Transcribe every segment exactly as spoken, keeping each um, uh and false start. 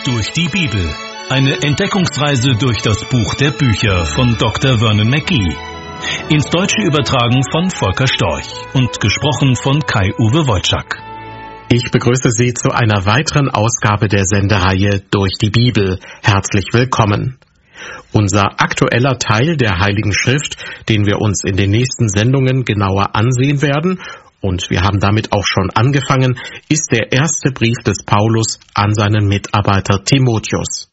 Durch die Bibel. Eine Entdeckungsreise durch das Buch der Bücher von Doktor Vernon McGee. Ins Deutsche übertragen von Volker Storch und gesprochen von Kai-Uwe Wojczak. Ich begrüße Sie zu einer weiteren Ausgabe der Sendereihe Durch die Bibel. Herzlich willkommen. Unser aktueller Teil der Heiligen Schrift, den wir uns in den nächsten Sendungen genauer ansehen werden, und wir haben damit auch schon angefangen, ist der erste Brief des Paulus an seinen Mitarbeiter Timotheus.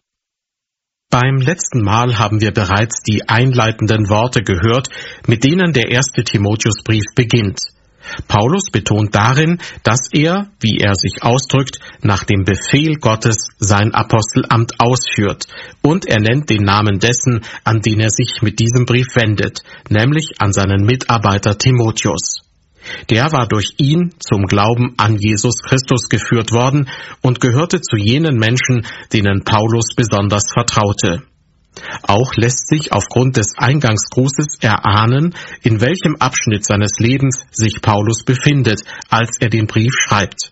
Beim letzten Mal haben wir bereits die einleitenden Worte gehört, mit denen der erste Timotheusbrief beginnt. Paulus betont darin, dass er, wie er sich ausdrückt, nach dem Befehl Gottes sein Apostelamt ausführt, und er nennt den Namen dessen, an den er sich mit diesem Brief wendet, nämlich an seinen Mitarbeiter Timotheus. Der war durch ihn zum Glauben an Jesus Christus geführt worden und gehörte zu jenen Menschen, denen Paulus besonders vertraute. Auch lässt sich aufgrund des Eingangsgrußes erahnen, in welchem Abschnitt seines Lebens sich Paulus befindet, als er den Brief schreibt.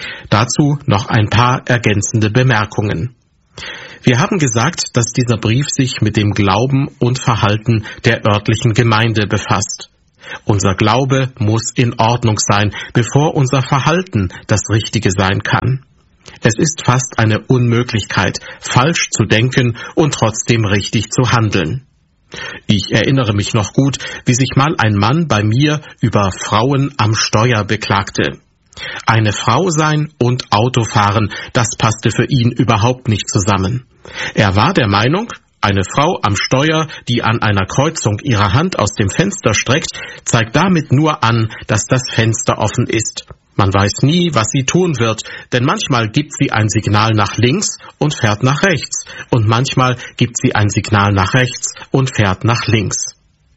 Dazu noch ein paar ergänzende Bemerkungen. Wir haben gesagt, dass dieser Brief sich mit dem Glauben und Verhalten der örtlichen Gemeinde befasst. Unser Glaube muss in Ordnung sein, bevor unser Verhalten das Richtige sein kann. Es ist fast eine Unmöglichkeit, falsch zu denken und trotzdem richtig zu handeln. Ich erinnere mich noch gut, wie sich mal ein Mann bei mir über Frauen am Steuer beklagte. Eine Frau sein und Autofahren, das passte für ihn überhaupt nicht zusammen. Er war der Meinung, eine Frau am Steuer, die an einer Kreuzung ihre Hand aus dem Fenster streckt, zeigt damit nur an, dass das Fenster offen ist. Man weiß nie, was sie tun wird, denn manchmal gibt sie ein Signal nach links und fährt nach rechts, und manchmal gibt sie ein Signal nach rechts und fährt nach links.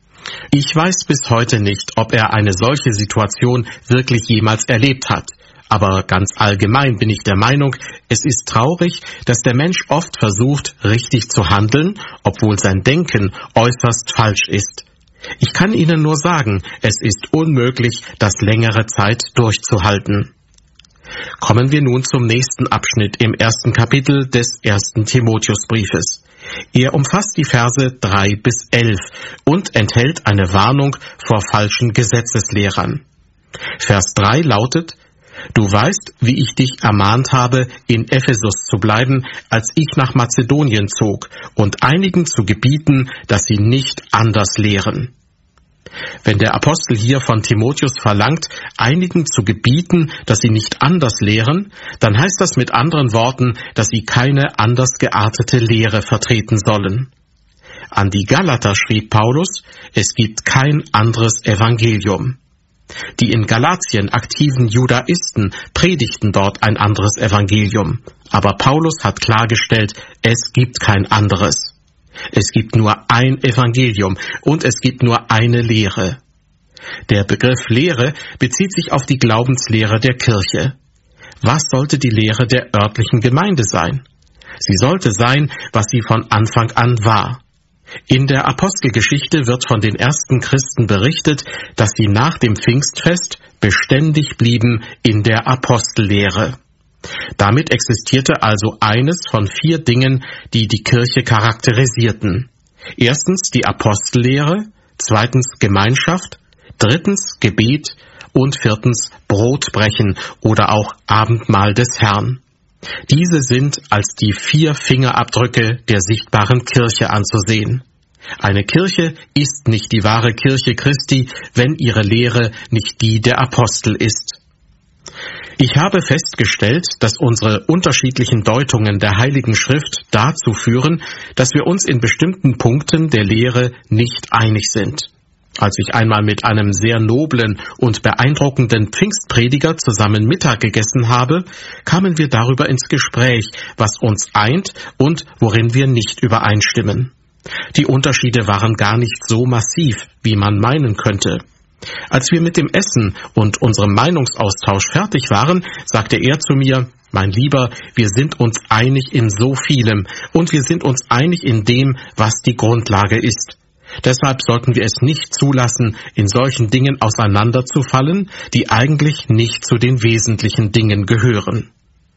Ich weiß bis heute nicht, ob er eine solche Situation wirklich jemals erlebt hat. Aber ganz allgemein bin ich der Meinung, es ist traurig, dass der Mensch oft versucht, richtig zu handeln, obwohl sein Denken äußerst falsch ist. Ich kann Ihnen nur sagen, es ist unmöglich, das längere Zeit durchzuhalten. Kommen wir nun zum nächsten Abschnitt im ersten Kapitel des ersten Timotheusbriefes. Er umfasst die Verse drei bis elf und enthält eine Warnung vor falschen Gesetzeslehrern. Vers drei lautet: Du weißt, wie ich dich ermahnt habe, in Ephesus zu bleiben, als ich nach Mazedonien zog, und einigen zu gebieten, dass sie nicht anders lehren. Wenn der Apostel hier von Timotheus verlangt, einigen zu gebieten, dass sie nicht anders lehren, dann heißt das mit anderen Worten, dass sie keine anders geartete Lehre vertreten sollen. An die Galater schrieb Paulus, es gibt kein anderes Evangelium. Die in Galatien aktiven Judaisten predigten dort ein anderes Evangelium, aber Paulus hat klargestellt, es gibt kein anderes. Es gibt nur ein Evangelium und es gibt nur eine Lehre. Der Begriff Lehre bezieht sich auf die Glaubenslehre der Kirche. Was sollte die Lehre der örtlichen Gemeinde sein? Sie sollte sein, was sie von Anfang an war. In der Apostelgeschichte wird von den ersten Christen berichtet, dass sie nach dem Pfingstfest beständig blieben in der Apostellehre. Damit existierte also eines von vier Dingen, die die Kirche charakterisierten. Erstens die Apostellehre, zweitens Gemeinschaft, drittens Gebet und viertens Brotbrechen oder auch Abendmahl des Herrn. Diese sind als die vier Fingerabdrücke der sichtbaren Kirche anzusehen. Eine Kirche ist nicht die wahre Kirche Christi, wenn ihre Lehre nicht die der Apostel ist. Ich habe festgestellt, dass unsere unterschiedlichen Deutungen der Heiligen Schrift dazu führen, dass wir uns in bestimmten Punkten der Lehre nicht einig sind. Als ich einmal mit einem sehr noblen und beeindruckenden Pfingstprediger zusammen Mittag gegessen habe, kamen wir darüber ins Gespräch, was uns eint und worin wir nicht übereinstimmen. Die Unterschiede waren gar nicht so massiv, wie man meinen könnte. Als wir mit dem Essen und unserem Meinungsaustausch fertig waren, sagte er zu mir: Mein Lieber, wir sind uns einig in so vielem und wir sind uns einig in dem, was die Grundlage ist. Deshalb sollten wir es nicht zulassen, in solchen Dingen auseinanderzufallen, die eigentlich nicht zu den wesentlichen Dingen gehören.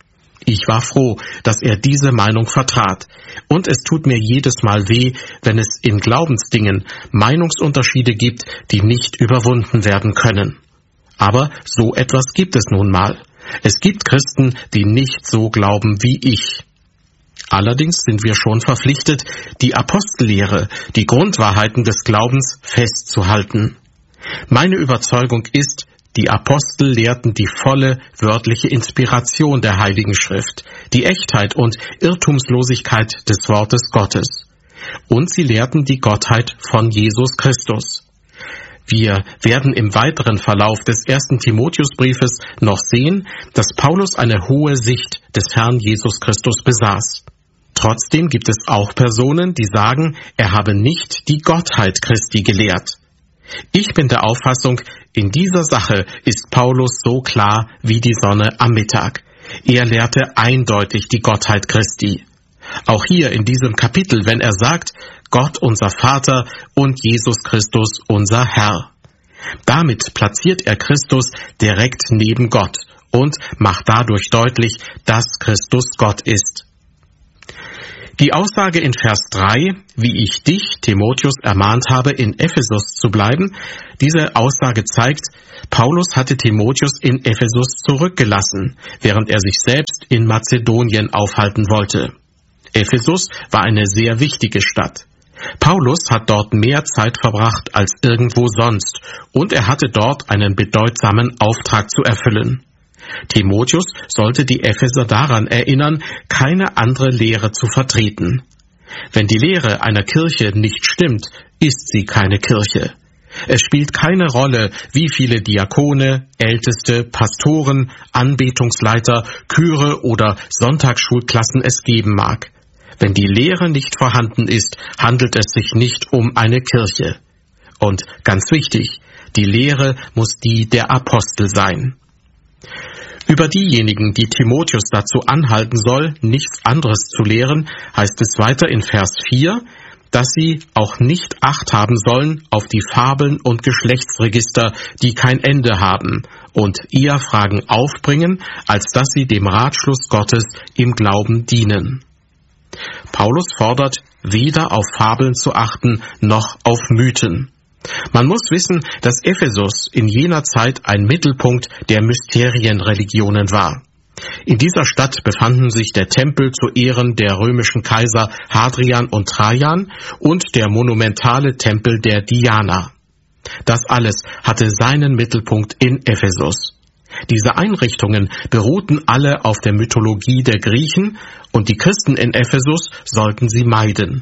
Ich war froh, dass er diese Meinung vertrat. Und es tut mir jedes Mal weh, wenn es in Glaubensdingen Meinungsunterschiede gibt, die nicht überwunden werden können. Aber so etwas gibt es nun mal. Es gibt Christen, die nicht so glauben wie ich. Allerdings sind wir schon verpflichtet, die Apostellehre, die Grundwahrheiten des Glaubens festzuhalten. Meine Überzeugung ist, die Apostel lehrten die volle wörtliche Inspiration der Heiligen Schrift, die Echtheit und Irrtumslosigkeit des Wortes Gottes. Und sie lehrten die Gottheit von Jesus Christus. Wir werden im weiteren Verlauf des ersten Timotheusbriefes noch sehen, dass Paulus eine hohe Sicht des Herrn Jesus Christus besaß. Trotzdem gibt es auch Personen, die sagen, er habe nicht die Gottheit Christi gelehrt. Ich bin der Auffassung, in dieser Sache ist Paulus so klar wie die Sonne am Mittag. Er lehrte eindeutig die Gottheit Christi. Auch hier in diesem Kapitel, wenn er sagt, Gott unser Vater und Jesus Christus unser Herr. Damit platziert er Christus direkt neben Gott und macht dadurch deutlich, dass Christus Gott ist. Die Aussage in Vers drei, wie ich dich, Timotheus, ermahnt habe, in Ephesus zu bleiben, diese Aussage zeigt, Paulus hatte Timotheus in Ephesus zurückgelassen, während er sich selbst in Mazedonien aufhalten wollte. Ephesus war eine sehr wichtige Stadt. Paulus hat dort mehr Zeit verbracht als irgendwo sonst und er hatte dort einen bedeutsamen Auftrag zu erfüllen. Timotheus sollte die Epheser daran erinnern, keine andere Lehre zu vertreten. Wenn die Lehre einer Kirche nicht stimmt, ist sie keine Kirche. Es spielt keine Rolle, wie viele Diakone, Älteste, Pastoren, Anbetungsleiter, Chöre oder Sonntagsschulklassen es geben mag. Wenn die Lehre nicht vorhanden ist, handelt es sich nicht um eine Kirche. Und ganz wichtig, die Lehre muss die der Apostel sein. Über diejenigen, die Timotheus dazu anhalten soll, nichts anderes zu lehren, heißt es weiter in Vers vier, dass sie auch nicht Acht haben sollen auf die Fabeln und Geschlechtsregister, die kein Ende haben, und eher Fragen aufbringen, als dass sie dem Ratschluss Gottes im Glauben dienen. Paulus fordert, weder auf Fabeln zu achten, noch auf Mythen. Man muss wissen, dass Ephesus in jener Zeit ein Mittelpunkt der Mysterienreligionen war. In dieser Stadt befanden sich der Tempel zu Ehren der römischen Kaiser Hadrian und Trajan und der monumentale Tempel der Diana. Das alles hatte seinen Mittelpunkt in Ephesus. Diese Einrichtungen beruhten alle auf der Mythologie der Griechen und die Christen in Ephesus sollten sie meiden.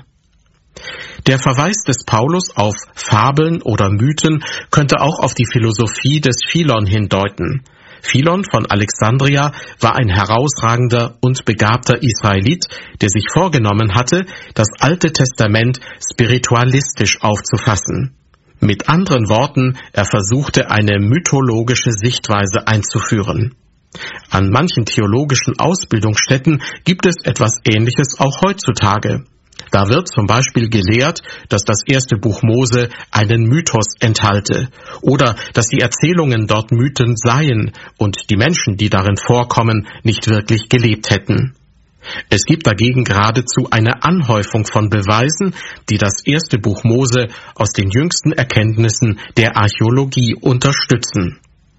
Der Verweis des Paulus auf Fabeln oder Mythen könnte auch auf die Philosophie des Philon hindeuten. Philon von Alexandria war ein herausragender und begabter Israelit, der sich vorgenommen hatte, das Alte Testament spiritualistisch aufzufassen. Mit anderen Worten, er versuchte eine mythologische Sichtweise einzuführen. An manchen theologischen Ausbildungsstätten gibt es etwas Ähnliches auch heutzutage. Da wird zum Beispiel gelehrt, dass das erste Buch Mose einen Mythos enthalte oder dass die Erzählungen dort Mythen seien und die Menschen, die darin vorkommen, nicht wirklich gelebt hätten. Es gibt dagegen geradezu eine Anhäufung von Beweisen, die das erste Buch Mose aus den jüngsten Erkenntnissen der Archäologie unterstützen.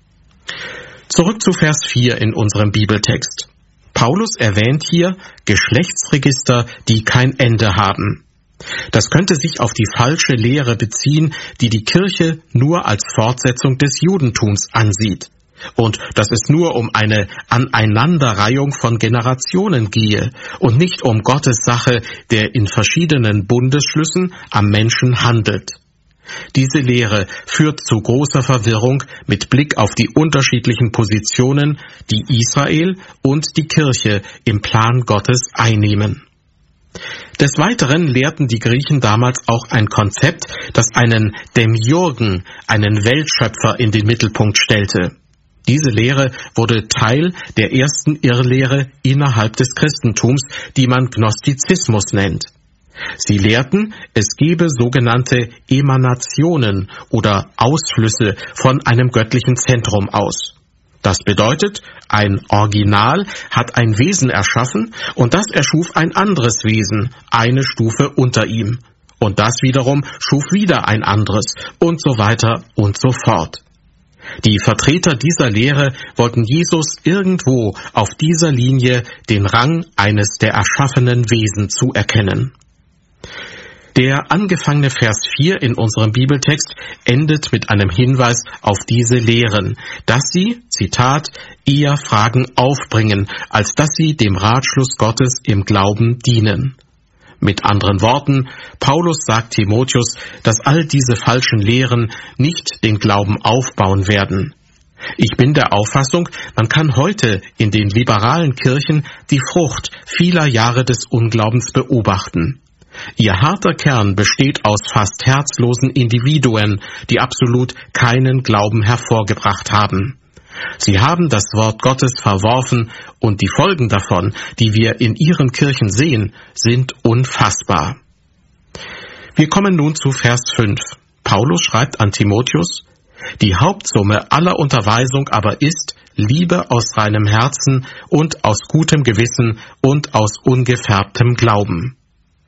Zurück zu Vers vier in unserem Bibeltext. Paulus erwähnt hier Geschlechtsregister, die kein Ende haben. Das könnte sich auf die falsche Lehre beziehen, die die Kirche nur als Fortsetzung des Judentums ansieht. Und dass es nur um eine Aneinanderreihung von Generationen gehe und nicht um Gottes Sache, der in verschiedenen Bundesschlüssen am Menschen handelt. Diese Lehre führt zu großer Verwirrung mit Blick auf die unterschiedlichen Positionen, die Israel und die Kirche im Plan Gottes einnehmen. Des Weiteren lehrten die Griechen damals auch ein Konzept, das einen Demiurgen, einen Weltschöpfer, in den Mittelpunkt stellte. Diese Lehre wurde Teil der ersten Irrlehre innerhalb des Christentums, die man Gnostizismus nennt. Sie lehrten, es gebe sogenannte Emanationen oder Ausflüsse von einem göttlichen Zentrum aus. Das bedeutet, ein Original hat ein Wesen erschaffen und das erschuf ein anderes Wesen, eine Stufe unter ihm. Und das wiederum schuf wieder ein anderes und so weiter und so fort. Die Vertreter dieser Lehre wollten Jesus irgendwo auf dieser Linie den Rang eines der erschaffenen Wesen zuerkennen. Der angefangene Vers vier in unserem Bibeltext endet mit einem Hinweis auf diese Lehren, dass sie, Zitat, eher Fragen aufbringen, als dass sie dem Ratschluss Gottes im Glauben dienen. Mit anderen Worten, Paulus sagt Timotheus, dass all diese falschen Lehren nicht den Glauben aufbauen werden. Ich bin der Auffassung, man kann heute in den liberalen Kirchen die Frucht vieler Jahre des Unglaubens beobachten. Ihr harter Kern besteht aus fast herzlosen Individuen, die absolut keinen Glauben hervorgebracht haben. Sie haben das Wort Gottes verworfen und die Folgen davon, die wir in ihren Kirchen sehen, sind unfassbar. Wir kommen nun zu Vers fünf. Paulus schreibt an Timotheus: Die Hauptsumme aller Unterweisung aber ist Liebe aus reinem Herzen und aus gutem Gewissen und aus ungefärbtem Glauben.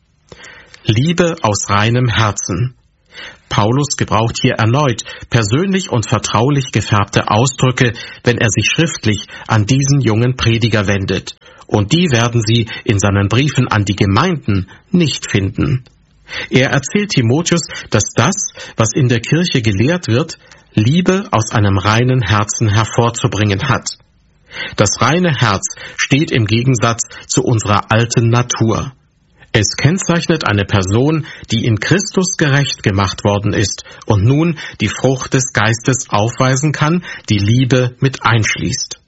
Liebe aus reinem Herzen. Paulus gebraucht hier erneut persönlich und vertraulich gefärbte Ausdrücke, wenn er sich schriftlich an diesen jungen Prediger wendet. Und die werden Sie in seinen Briefen an die Gemeinden nicht finden. Er erzählt Timotheus, dass das, was in der Kirche gelehrt wird, Liebe aus einem reinen Herzen hervorzubringen hat. Das reine Herz steht im Gegensatz zu unserer alten Natur. Es kennzeichnet eine Person, die in Christus gerecht gemacht worden ist und nun die Frucht des Geistes aufweisen kann, die Liebe mit einschließt.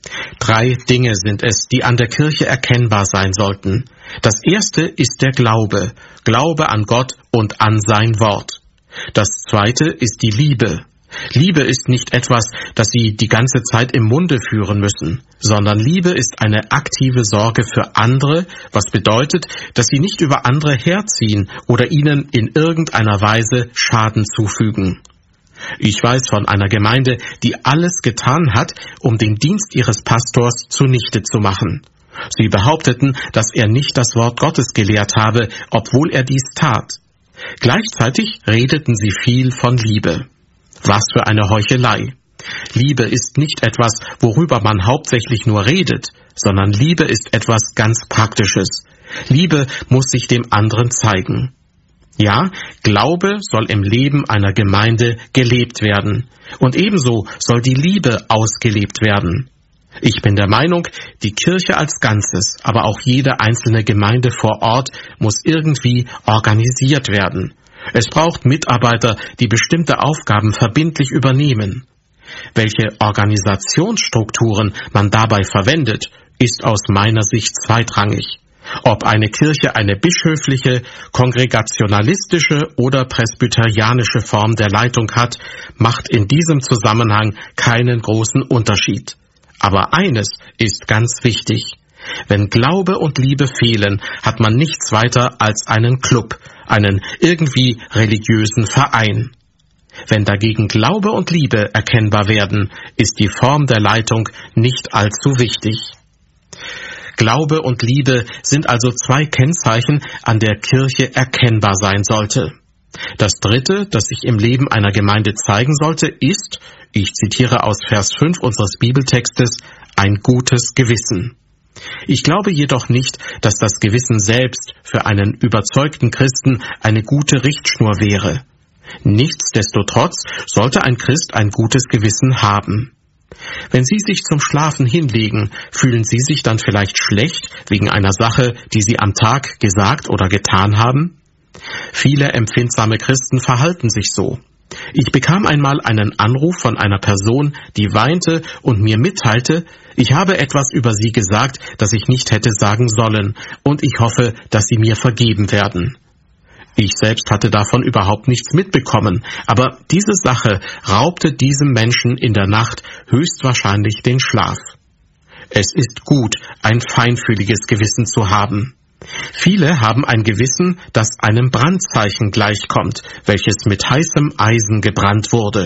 Drei Dinge sind es, die an der Kirche erkennbar sein sollten. Das erste ist der Glaube, Glaube an Gott und an sein Wort. Das zweite ist die Liebe. Liebe ist nicht etwas, das Sie die ganze Zeit im Munde führen müssen, sondern Liebe ist eine aktive Sorge für andere, was bedeutet, dass Sie nicht über andere herziehen oder ihnen in irgendeiner Weise Schaden zufügen. Ich weiß von einer Gemeinde, die alles getan hat, um den Dienst ihres Pastors zunichte zu machen. Sie behaupteten, dass er nicht das Wort Gottes gelehrt habe, obwohl er dies tat. Gleichzeitig redeten sie viel von Liebe. Was für eine Heuchelei. Liebe ist nicht etwas, worüber man hauptsächlich nur redet, sondern Liebe ist etwas ganz Praktisches. Liebe muss sich dem anderen zeigen. Ja, Glaube soll im Leben einer Gemeinde gelebt werden. Und ebenso soll die Liebe ausgelebt werden. Ich bin der Meinung, die Kirche als Ganzes, aber auch jede einzelne Gemeinde vor Ort muss irgendwie organisiert werden. Es braucht Mitarbeiter, die bestimmte Aufgaben verbindlich übernehmen. Welche Organisationsstrukturen man dabei verwendet, ist aus meiner Sicht zweitrangig. Ob eine Kirche eine bischöfliche, kongregationalistische oder presbyterianische Form der Leitung hat, macht in diesem Zusammenhang keinen großen Unterschied. Aber eines ist ganz wichtig. Wenn Glaube und Liebe fehlen, hat man nichts weiter als einen Club, einen irgendwie religiösen Verein. Wenn dagegen Glaube und Liebe erkennbar werden, ist die Form der Leitung nicht allzu wichtig. Glaube und Liebe sind also zwei Kennzeichen, an der Kirche erkennbar sein sollte. Das dritte, das sich im Leben einer Gemeinde zeigen sollte, ist, ich zitiere aus Vers fünf unseres Bibeltextes, ein gutes Gewissen. Ich glaube jedoch nicht, dass das Gewissen selbst für einen überzeugten Christen eine gute Richtschnur wäre. Nichtsdestotrotz sollte ein Christ ein gutes Gewissen haben. Wenn Sie sich zum Schlafen hinlegen, fühlen Sie sich dann vielleicht schlecht wegen einer Sache, die Sie am Tag gesagt oder getan haben? Viele empfindsame Christen verhalten sich so. Ich bekam einmal einen Anruf von einer Person, die weinte und mir mitteilte, ich habe etwas über sie gesagt, das ich nicht hätte sagen sollen, und ich hoffe, dass sie mir vergeben werden. Ich selbst hatte davon überhaupt nichts mitbekommen, aber diese Sache raubte diesem Menschen in der Nacht höchstwahrscheinlich den Schlaf. Es ist gut, ein feinfühliges Gewissen zu haben. Viele haben ein Gewissen, das einem Brandzeichen gleichkommt, welches mit heißem Eisen gebrannt wurde.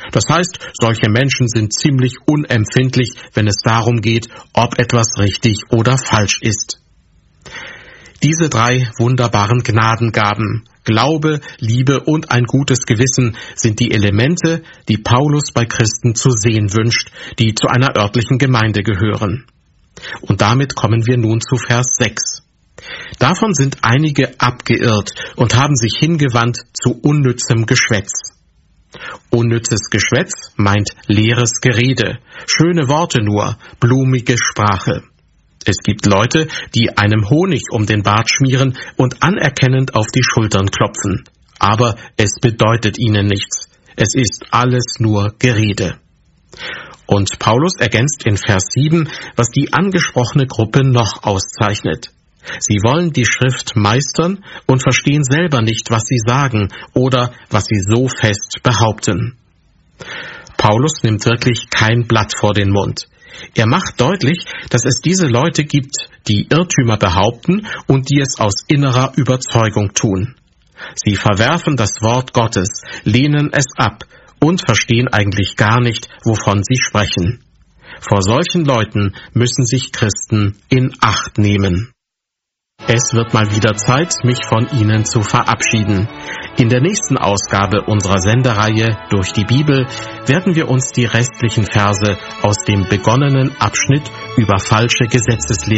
Das heißt, solche Menschen sind ziemlich unempfindlich, wenn es darum geht, ob etwas richtig oder falsch ist. Diese drei wunderbaren Gnadengaben, Glaube, Liebe und ein gutes Gewissen, sind die Elemente, die Paulus bei Christen zu sehen wünscht, die zu einer örtlichen Gemeinde gehören. Und damit kommen wir nun zu Vers sechs. Davon sind einige abgeirrt und haben sich hingewandt zu unnützem Geschwätz. Unnützes Geschwätz meint leeres Gerede, schöne Worte nur, blumige Sprache. Es gibt Leute, die einem Honig um den Bart schmieren und anerkennend auf die Schultern klopfen. Aber es bedeutet ihnen nichts. Es ist alles nur Gerede. Und Paulus ergänzt in Vers sieben, was die angesprochene Gruppe noch auszeichnet. Sie wollen die Schrift meistern und verstehen selber nicht, was sie sagen oder was sie so fest behaupten. Paulus nimmt wirklich kein Blatt vor den Mund. Er macht deutlich, dass es diese Leute gibt, die Irrtümer behaupten und die es aus innerer Überzeugung tun. Sie verwerfen das Wort Gottes, lehnen es ab und verstehen eigentlich gar nicht, wovon sie sprechen. Vor solchen Leuten müssen sich Christen in Acht nehmen. Es wird mal wieder Zeit, mich von Ihnen zu verabschieden. In der nächsten Ausgabe unserer Sendereihe Durch die Bibel werden wir uns die restlichen Verse aus dem begonnenen Abschnitt über falsche Gesetzeslehren